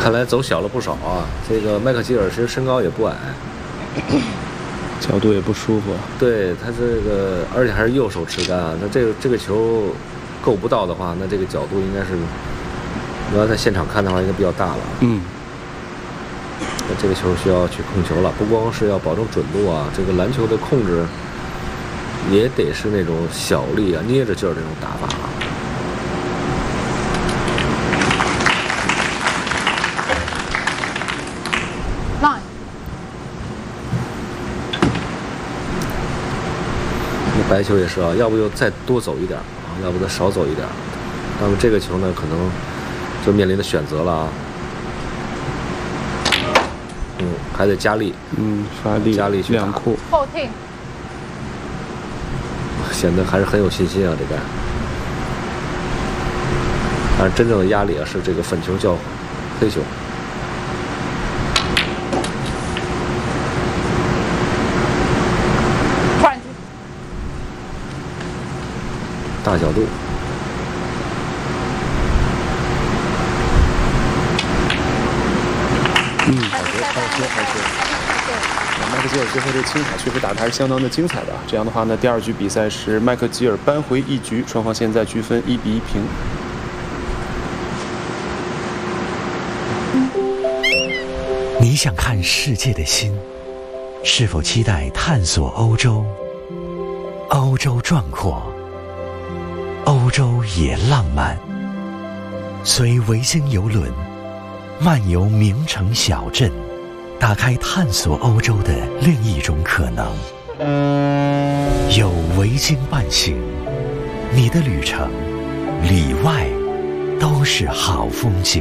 看来走小了不少啊。这个麦克吉尔其实身高也不矮， 角度也不舒服。 对他这个，而且还是右手持杆啊。他这个球够不到的话，那这个角度应该是，你要在现场看的话，应该比较大了。那这个球需要去控球了，不光是要保证准度啊，这个篮球的控制也得是那种小力啊、捏着劲儿这种打法啊。那白球也是啊，要不就再多走一点啊，要不再少走一点。那么这个球呢，可能就面临的选择了啊。还得加力， 发力， 加力去两库， 显得还是很有信心啊，这个。但是真正的压力啊，是这个粉球叫黑球。大角度。 好球！麦克吉尔最后这清塔确实打得还是相当的精彩的。这样的话呢，第二局比赛是麦克吉尔扳回一局，双方现在局分1比1平。 你想看世界的心，是否期待探索欧洲？欧洲壮阔，欧洲也浪漫。随维京邮轮漫游名城小镇，打开探索欧洲的另一种可能。有维京伴行，你的旅程里外都是好风景。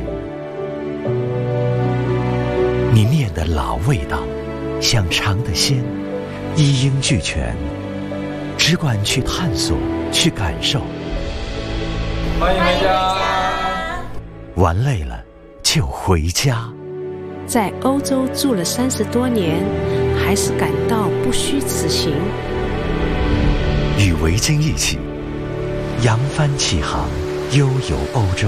你念的老味道，想尝的鲜，一应俱全，只管去探索，去感受。 欢迎回家。 玩累了就回家。 在欧洲住了30多年，还是感到不虚此行。 与维京一起扬帆起航，悠游欧洲。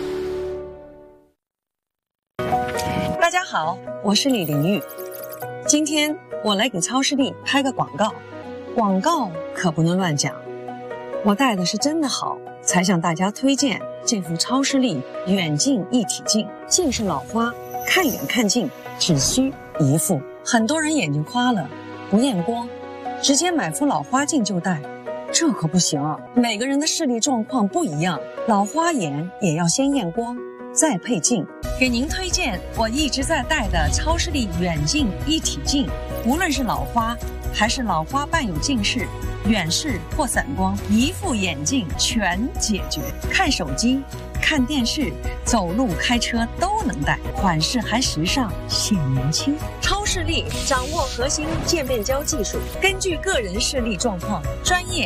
大家好，我是李玲玉。今天我来给超视力拍个广告，广告可不能乱讲。我戴的是真的好，才向大家推荐这副超视力远近一体镜。近视老花，看远看近只需一副。很多人眼睛花了不验光，直接买副老花镜就戴，这可不行啊。每个人的视力状况不一样，老花眼也要先验光再配镜。给您推荐我一直在戴的超视力远近一体镜，无论是老花还是老花伴有近视、远视或散光，一副眼镜全解决。看手机、看电视、走路、开车都能戴，款式还时尚，显年轻。超视力掌握核心渐变焦技术，根据个人视力状况，专业